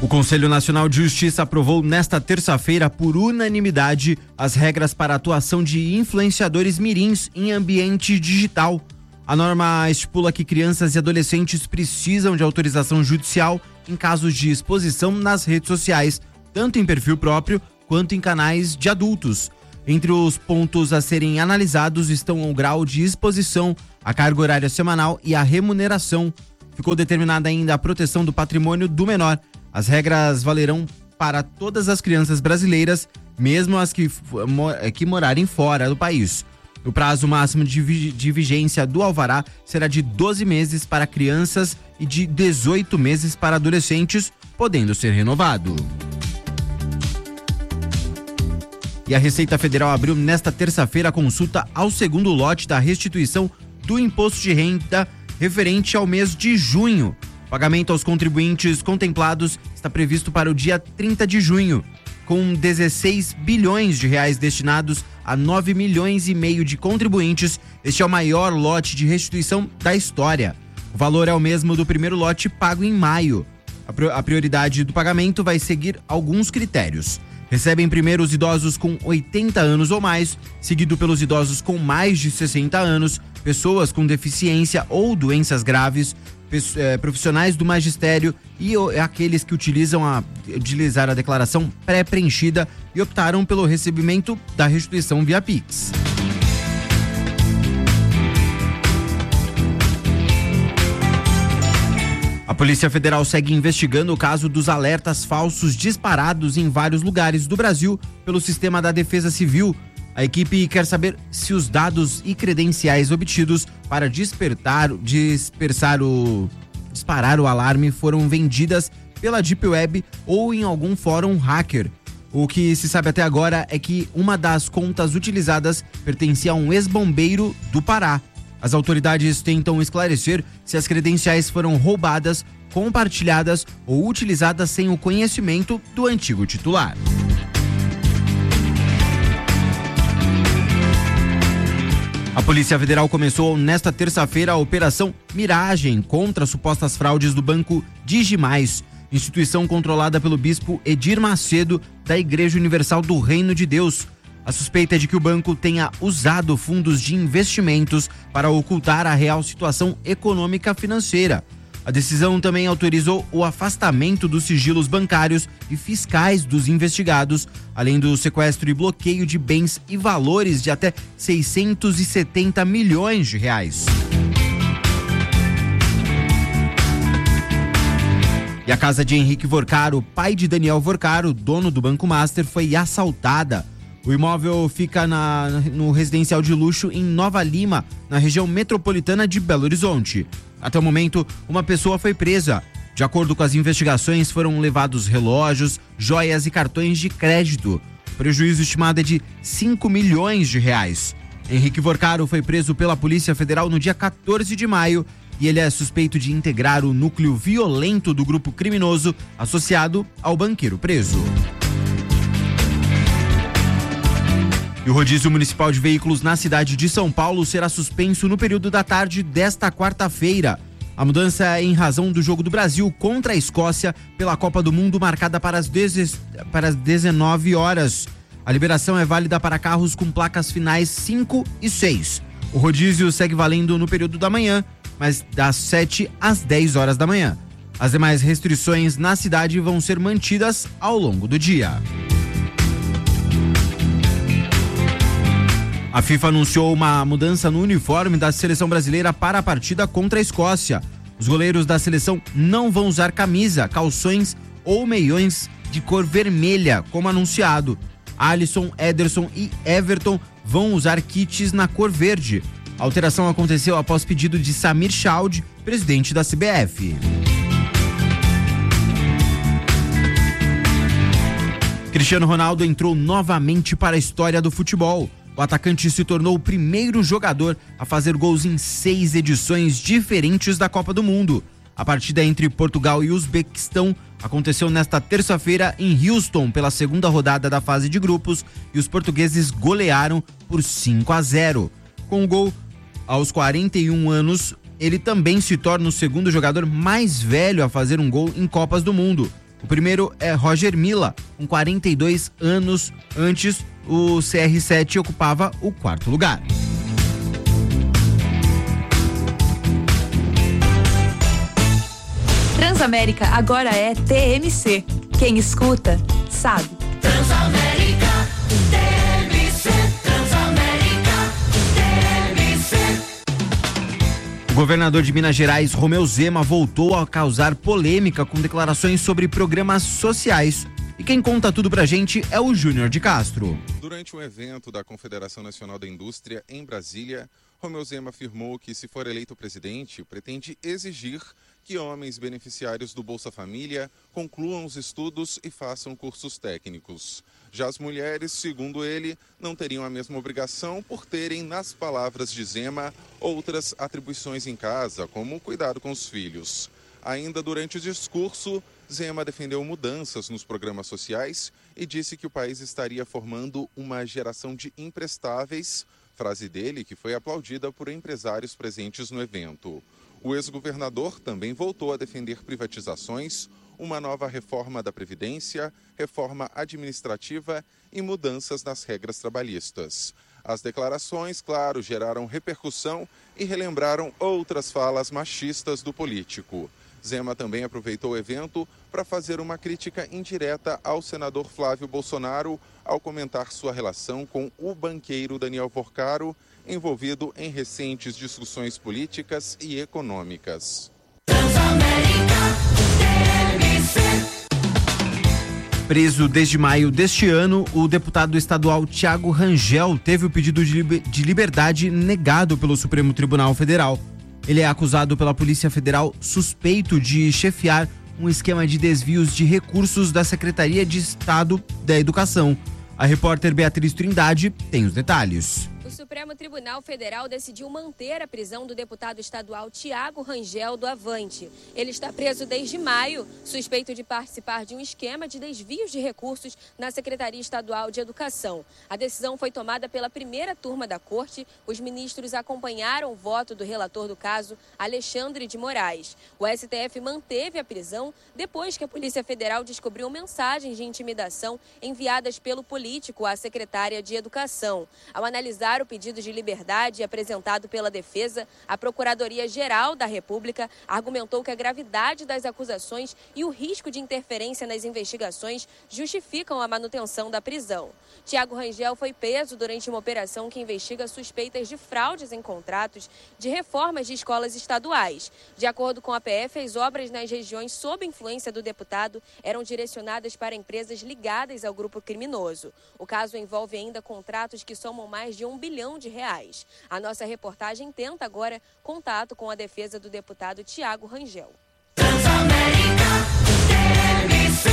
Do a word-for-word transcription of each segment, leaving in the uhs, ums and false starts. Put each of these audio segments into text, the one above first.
O Conselho Nacional de Justiça aprovou nesta terça-feira, por unanimidade, as regras para a atuação de influenciadores mirins em ambiente digital. A norma estipula que crianças e adolescentes precisam de autorização judicial em casos de exposição nas redes sociais, tanto em perfil próprio quanto em canais de adultos. Entre os pontos a serem analisados estão o grau de exposição, a carga horária semanal e a remuneração. Ficou determinada ainda a proteção do patrimônio do menor. As regras valerão para todas as crianças brasileiras, mesmo as que, que morarem fora do país. O prazo máximo de, de vigência do alvará será de doze meses para crianças e de dezoito meses para adolescentes, podendo ser renovado. E a Receita Federal abriu nesta terça-feira a consulta ao segundo lote da restituição do imposto de renda referente ao mês de junho. O pagamento aos contribuintes contemplados está previsto para o dia trinta de junho, com dezesseis bilhões de reais destinados a nove milhões e meio de contribuintes. Este é o maior lote de restituição da história. O valor é o mesmo do primeiro lote pago em maio. A prioridade do pagamento vai seguir alguns critérios. Recebem primeiro os idosos com oitenta anos ou mais, seguido pelos idosos com mais de sessenta anos, pessoas com deficiência ou doenças graves, profissionais do magistério e aqueles que utilizam a, utilizar a declaração pré-preenchida e optaram pelo recebimento da restituição via Pix. A Polícia Federal segue investigando o caso dos alertas falsos disparados em vários lugares do Brasil pelo sistema da Defesa Civil. A equipe quer saber se os dados e credenciais obtidos para despertar, dispersar o, disparar o alarme foram vendidas pela Deep Web ou em algum fórum hacker. O que se sabe até agora é que uma das contas utilizadas pertencia a um ex-bombeiro do Pará. As autoridades tentam esclarecer se as credenciais foram roubadas, compartilhadas ou utilizadas sem o conhecimento do antigo titular. A Polícia Federal começou nesta terça-feira a Operação Miragem contra supostas fraudes do Banco Digimais, instituição controlada pelo bispo Edir Macedo da Igreja Universal do Reino de Deus. A suspeita é de que o banco tenha usado fundos de investimentos para ocultar a real situação econômica financeira. A decisão também autorizou o afastamento dos sigilos bancários e fiscais dos investigados, além do sequestro e bloqueio de bens e valores de até seiscentos e setenta milhões de reais. E a casa de Henrique Vorcaro, pai de Daniel Vorcaro, dono do Banco Master, foi assaltada. O imóvel fica na, no residencial de luxo em Nova Lima, na região metropolitana de Belo Horizonte. Até o momento, uma pessoa foi presa. De acordo com as investigações, foram levados relógios, joias e cartões de crédito. O prejuízo estimado é de cinco milhões de reais. Henrique Vorcaro foi preso pela Polícia Federal no dia quatorze de maio e ele é suspeito de integrar o núcleo violento do grupo criminoso associado ao banqueiro preso. E o rodízio municipal de veículos na cidade de São Paulo será suspenso no período da tarde desta quarta-feira. A mudança é em razão do jogo do Brasil contra a Escócia pela Copa do Mundo marcada para as, dez... para as dezenove horas. A liberação é válida para carros com placas finais cinco e seis. O rodízio segue valendo no período da manhã, mas das sete às dez horas da manhã. As demais restrições na cidade vão ser mantidas ao longo do dia. A FIFA anunciou uma mudança no uniforme da seleção brasileira para a partida contra a Escócia. Os goleiros da seleção não vão usar camisa, calções ou meiões de cor vermelha, como anunciado. Alisson, Ederson e Everton vão usar kits na cor verde. A alteração aconteceu após pedido de Samir Chaud, presidente da C B F. Cristiano Ronaldo entrou novamente para a história do futebol. O atacante se tornou o primeiro jogador a fazer gols em seis edições diferentes da Copa do Mundo. A partida entre Portugal e Uzbequistão aconteceu nesta terça-feira em Houston pela segunda rodada da fase de grupos e os portugueses golearam por cinco a zero. Com o gol aos quarenta e um anos, ele também se torna o segundo jogador mais velho a fazer um gol em Copas do Mundo. O primeiro é Roger Milla, com quarenta e dois anos. Antes, o C R sete ocupava o quarto lugar. Transamérica agora é T M C. Quem escuta, sabe. Transamérica, T M C, Transamérica, T M C. O governador de Minas Gerais, Romeu Zema, voltou a causar polêmica com declarações sobre programas sociais. E quem conta tudo pra gente é o Júnior de Castro. Durante um evento da Confederação Nacional da Indústria em Brasília, Romeu Zema afirmou que, se for eleito presidente, pretende exigir que homens beneficiários do Bolsa Família concluam os estudos e façam cursos técnicos. Já as mulheres, segundo ele, não teriam a mesma obrigação por terem, nas palavras de Zema, outras atribuições em casa, como o cuidado com os filhos. Ainda durante o discurso, Zema defendeu mudanças nos programas sociais e disse que o país estaria formando uma geração de imprestáveis, frase dele que foi aplaudida por empresários presentes no evento. O ex-governador também voltou a defender privatizações, uma nova reforma da Previdência, reforma administrativa e mudanças nas regras trabalhistas. As declarações, claro, geraram repercussão e relembraram outras falas machistas do político. Zema também aproveitou o evento para fazer uma crítica indireta ao senador Flávio Bolsonaro ao comentar sua relação com o banqueiro Daniel Porcaro, envolvido em recentes discussões políticas e econômicas. Transamérica, T M C. Preso desde maio deste ano, o deputado estadual Thiago Rangel teve o pedido de, liber- de liberdade negado pelo Supremo Tribunal Federal. Ele é acusado pela Polícia Federal, suspeito de chefiar um esquema de desvios de recursos da Secretaria de Estado da Educação. A repórter Beatriz Trindade tem os detalhes. O Supremo Tribunal Federal decidiu manter a prisão do deputado estadual Thiago Rangel do Avante. Ele está preso desde maio, suspeito de participar de um esquema de desvios de recursos na Secretaria Estadual de Educação. A decisão foi tomada pela primeira turma da Corte. Os ministros acompanharam o voto do relator do caso, Alexandre de Moraes. O S T F manteve a prisão depois que a Polícia Federal descobriu mensagens de intimidação enviadas pelo político à secretária de Educação. Ao analisar o pedido de liberdade apresentado pela defesa, a Procuradoria-Geral da República argumentou que a gravidade das acusações e o risco de interferência nas investigações justificam a manutenção da prisão. Thiago Rangel foi preso durante uma operação que investiga suspeitas de fraudes em contratos de reformas de escolas estaduais. De acordo com a P F, as obras nas regiões sob influência do deputado eram direcionadas para empresas ligadas ao grupo criminoso. O caso envolve ainda contratos que somam mais de um bilhão de reais. A nossa reportagem tenta agora contato com a defesa do deputado Thiago Rangel. Transamérica, T M C.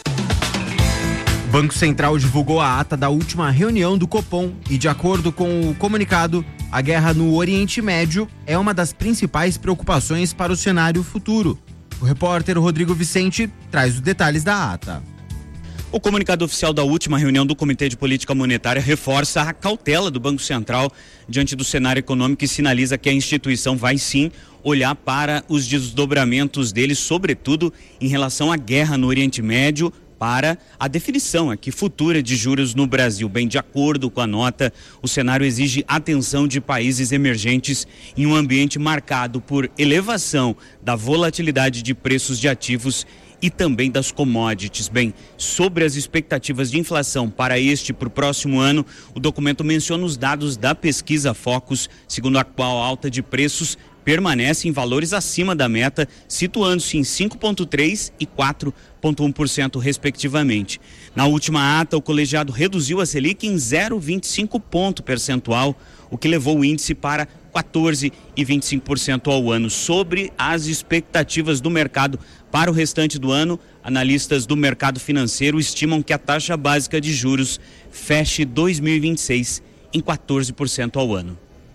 Banco Central divulgou a ata da última reunião do Copom e, de acordo com o comunicado, a guerra no Oriente Médio é uma das principais preocupações para o cenário futuro. O repórter Rodrigo Vicente traz os detalhes da ata. O comunicado oficial da última reunião do Comitê de Política Monetária reforça a cautela do Banco Central diante do cenário econômico e sinaliza que a instituição vai sim olhar para os desdobramentos dele, sobretudo em relação à guerra no Oriente Médio, para a definição aqui futura de juros no Brasil. Bem, de acordo com a nota, o cenário exige atenção de países emergentes em um ambiente marcado por elevação da volatilidade de preços de ativos e também das commodities. Bem, sobre as expectativas de inflação para este e para o próximo ano, o documento menciona os dados da pesquisa Focus, segundo a qual a alta de preços permanece em valores acima da meta, situando-se em cinco vírgula três por cento e quatro vírgula um por cento respectivamente. Na última ata, o colegiado reduziu a Selic em zero vírgula vinte e cinco ponto percentual, o que levou o índice para quatorze vírgula vinte e cinco por cento ao ano. Sobre as expectativas do mercado para o restante do ano, analistas do mercado financeiro estimam que a taxa básica de juros feche dois mil e vinte e seis em quatorze por cento ao ano.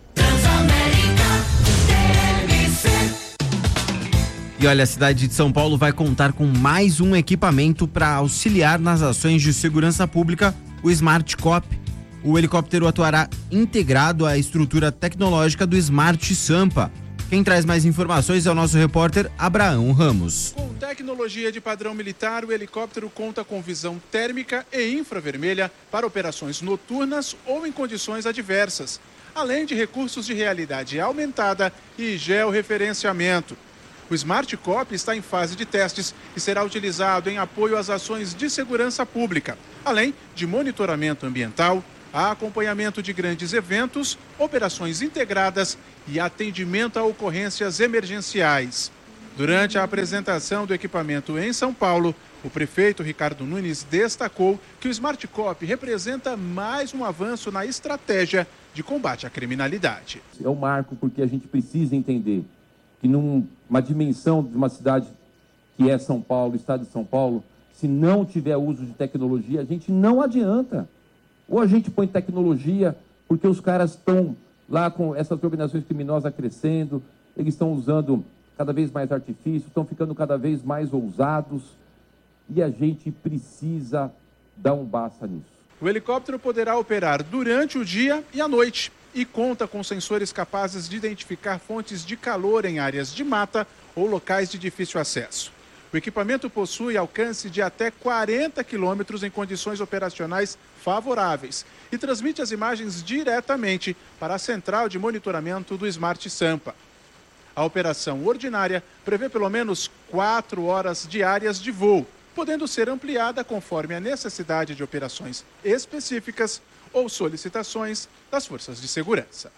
E olha, a cidade de São Paulo vai contar com mais um equipamento para auxiliar nas ações de segurança pública, o Smart Cop. O helicóptero atuará integrado à estrutura tecnológica do Smart Sampa. Quem traz mais informações é o nosso repórter Abraão Ramos. Com tecnologia de padrão militar, o helicóptero conta com visão térmica e infravermelha para operações noturnas ou em condições adversas, além de recursos de realidade aumentada e georreferenciamento. O Smart Cop está em fase de testes e será utilizado em apoio às ações de segurança pública, além de monitoramento ambiental, acompanhamento de grandes eventos, operações integradas e atendimento a ocorrências emergenciais. Durante a apresentação do equipamento em São Paulo, o prefeito Ricardo Nunes destacou que o Smart Cop representa mais um avanço na estratégia de combate à criminalidade. É um marco porque a gente precisa entender que numa dimensão de uma cidade que é São Paulo, o estado de São Paulo, se não tiver uso de tecnologia, a gente não adianta. Ou a gente põe tecnologia porque os caras estão lá com essas organizações criminosas crescendo, eles estão usando cada vez mais artifícios, estão ficando cada vez mais ousados e a gente precisa dar um basta nisso. O helicóptero poderá operar durante o dia e à noite e conta com sensores capazes de identificar fontes de calor em áreas de mata ou locais de difícil acesso. O equipamento possui alcance de até quarenta quilômetros em condições operacionais favoráveis e transmite as imagens diretamente para a central de monitoramento do Smart Sampa. A operação ordinária prevê pelo menos quatro horas diárias de voo, podendo ser ampliada conforme a necessidade de operações específicas ou solicitações das forças de segurança.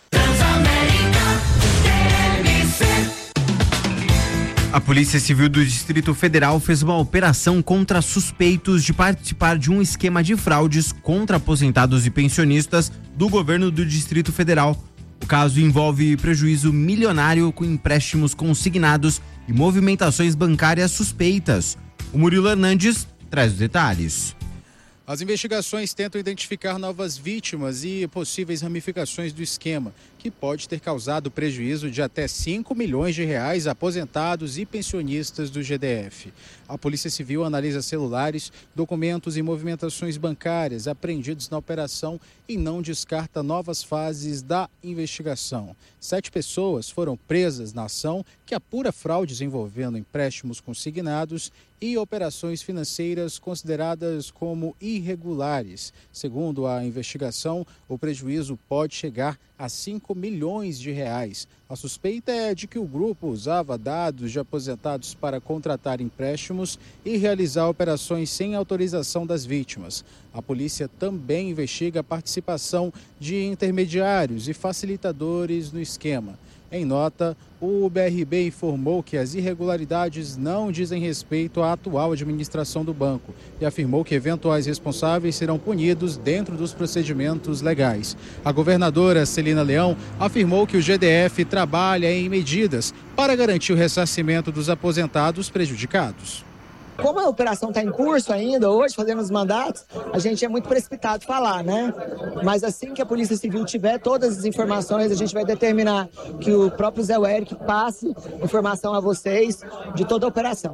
A Polícia Civil do Distrito Federal fez uma operação contra suspeitos de participar de um esquema de fraudes contra aposentados e pensionistas do governo do Distrito Federal. O caso envolve prejuízo milionário com empréstimos consignados e movimentações bancárias suspeitas. O Murilo Hernandes traz os detalhes. As investigações tentam identificar novas vítimas e possíveis ramificações do esquema, que pode ter causado prejuízo de até cinco milhões de reais a aposentados e pensionistas do G D F. A Polícia Civil analisa celulares, documentos e movimentações bancárias apreendidos na operação e não descarta novas fases da investigação. Sete pessoas foram presas na ação que apura fraudes envolvendo empréstimos consignados e operações financeiras consideradas como irregulares. Segundo a investigação, o prejuízo pode chegar a cinco milhões de reais. A suspeita é de que o grupo usava dados de aposentados para contratar empréstimos e realizar operações sem autorização das vítimas. A polícia também investiga a participação de intermediários e facilitadores no esquema. Em nota, o B R B informou que as irregularidades não dizem respeito à atual administração do banco e afirmou que eventuais responsáveis serão punidos dentro dos procedimentos legais. A governadora Celina Leão afirmou que o G D F trabalha em medidas para garantir o ressarcimento dos aposentados prejudicados. Como a operação está em curso ainda, hoje, fazendo os mandatos, a gente é muito precipitado falar, né? Mas assim que a Polícia Civil tiver todas as informações, a gente vai determinar que o próprio Zé Eric passe informação a vocês de toda a operação.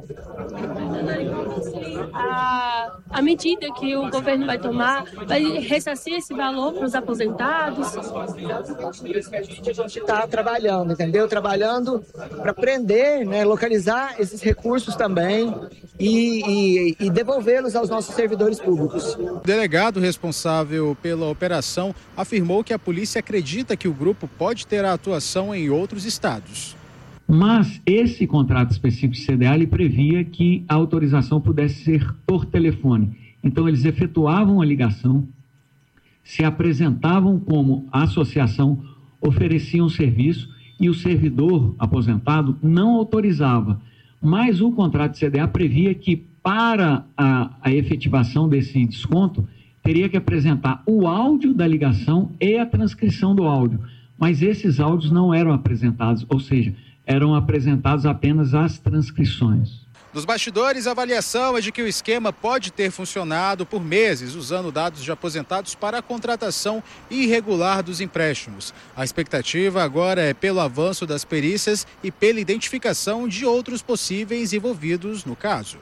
A, a medida que o governo vai tomar vai ressarcir esse valor para os aposentados? A gente está trabalhando, entendeu? Trabalhando para prender, né, localizar esses recursos também e, e, e devolvê-los aos nossos servidores públicos. O delegado responsável pela operação afirmou que a polícia acredita que o grupo pode ter a atuação em outros estados. Mas esse contrato específico de C D A ele previa que a autorização pudesse ser por telefone. Então, eles efetuavam a ligação, se apresentavam como associação, ofereciam serviço e o servidor aposentado não autorizava. Mas o contrato de C D A previa que, para a, a efetivação desse desconto, teria que apresentar o áudio da ligação e a transcrição do áudio. Mas esses áudios não eram apresentados, ou seja, eram apresentados apenas as transcrições. Dos bastidores, a avaliação é de que o esquema pode ter funcionado por meses, usando dados de aposentados para a contratação irregular dos empréstimos. A expectativa agora é pelo avanço das perícias e pela identificação de outros possíveis envolvidos no caso.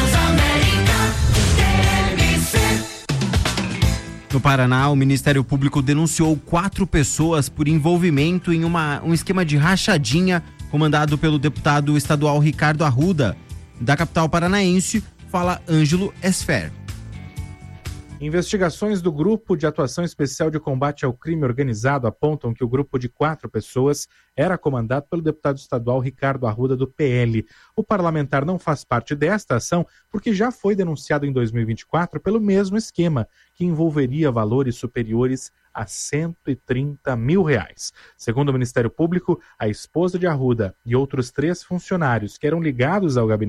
No Paraná, o Ministério Público denunciou quatro pessoas por envolvimento em uma, um esquema de rachadinha comandado pelo deputado estadual Ricardo Arruda. Da capital paranaense, fala Ângelo Esfer. Investigações do Grupo de Atuação Especial de Combate ao Crime Organizado apontam que o grupo de quatro pessoas era comandado pelo deputado estadual Ricardo Arruda, do P L. O parlamentar não faz parte desta ação porque já foi denunciado em dois mil e vinte e quatro pelo mesmo esquema, que envolveria valores superiores a cento e trinta mil reais. Segundo o Ministério Público, a esposa de Arruda e outros três funcionários que eram ligados ao gabinete